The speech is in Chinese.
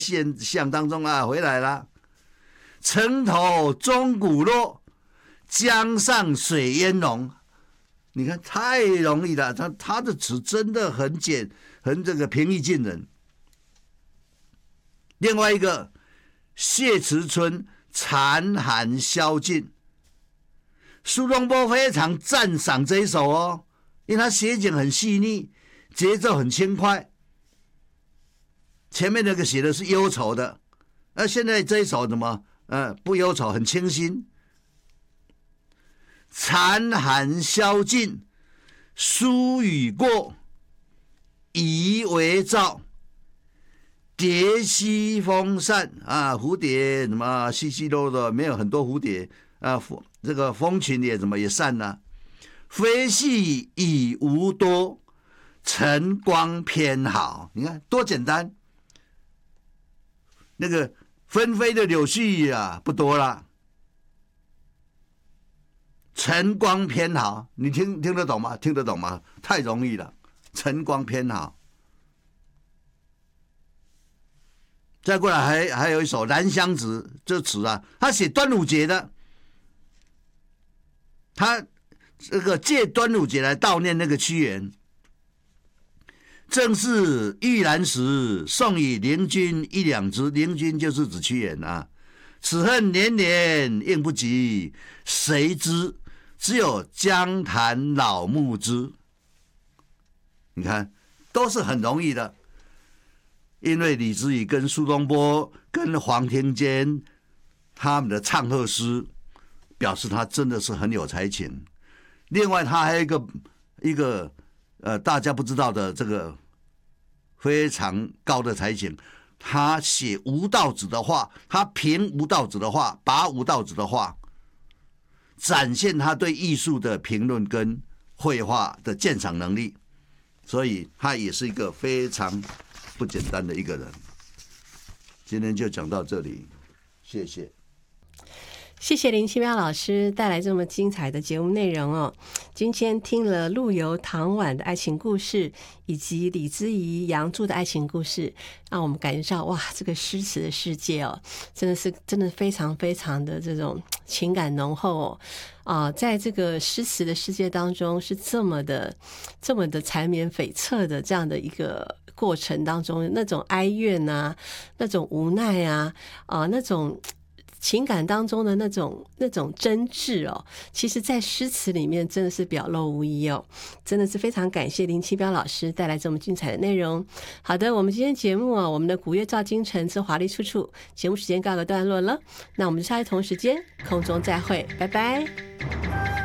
象当中啊，回来了。城头钟鼓落，江上水烟浓。你看太容易了，他的词真的很这个平易近人。另外一个谢池春残寒宵尽，苏东坡非常赞赏这一首哦，因为他写景很细腻，节奏很轻快。前面那个写的是忧愁的，而现在这一首怎么不忧愁，很清新。残寒宵尽，疏雨过，疑为照。蝶西风散啊，蝴蝶什么稀稀落落，没有很多蝴蝶啊，这个蜂群也也散了。飞絮已无多，晨光偏好。你看多简单，那个纷飞的柳絮啊不多了。晨光偏好，你听得懂吗？听得懂吗？太容易了，晨光偏好。再过来还有一首《兰香子》，这词啊，他写端午节的，他这个借端午节来悼念那个屈原。正是玉兰时，送与邻君一两枝。邻君就是指屈原啊。此恨年年应不及，谁知只有江潭老木枝。你看，都是很容易的。因为李子仪跟苏东坡跟黄庭坚他们的唱和诗，表示他真的是很有才情。另外，他还有一个大家不知道的这个非常高的才情，他写吴道子的话，他评吴道子的话，拔吴道子的话，展现他对艺术的评论跟绘画的鉴赏能力，所以他也是一个非常不简单的一个人。今天就讲到这里，谢谢。 谢谢林清标老师带来这么精彩的节目内容哦。今天听了陆游、唐婉的爱情故事，以及李之仪、杨柱的爱情故事，让我们感觉到哇，这个诗词的世界哦，真的非常非常的这种情感浓厚哦。在这个诗词的世界当中，是这么的缠绵悱恻的这样的一个过程当中，那种哀怨啊，那种无奈啊，那种情感当中的那种真挚哦，其实在诗词里面真的是表露无遗哦。真的是非常感谢林清标老师带来这么精彩的内容。好的，我们今天节目我们的古乐照京城之华丽处处节目时间告个段落了，那我们下一同时间空中再会，拜拜。